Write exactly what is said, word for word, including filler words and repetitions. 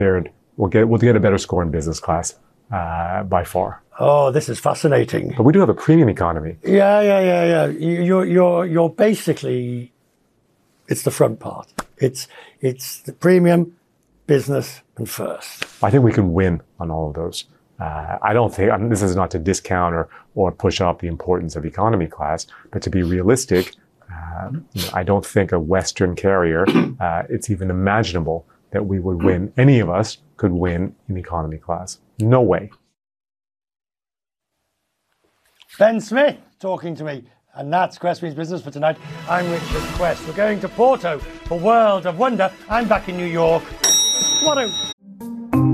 we'll get we'll get a better score in business class uh, by far. Oh, this is fascinating. But we do have a premium economy. Yeah, yeah, yeah, yeah. You're you're you're basically, it's the front part. It's it's the premium, business, and first. I think we can win on all of those. Uh, I don't think, I mean, this is not to discount or, or push up the importance of economy class, but to be realistic, uh, you know, I don't think a Western carrier, uh, it's even imaginable that we would win, any of us could win in economy class. No way. Ben Smith talking to me. And that's Quest Means Business for tonight. I'm Richard Quest. We're going to Porto for World of Wonder. I'm back in New York. What a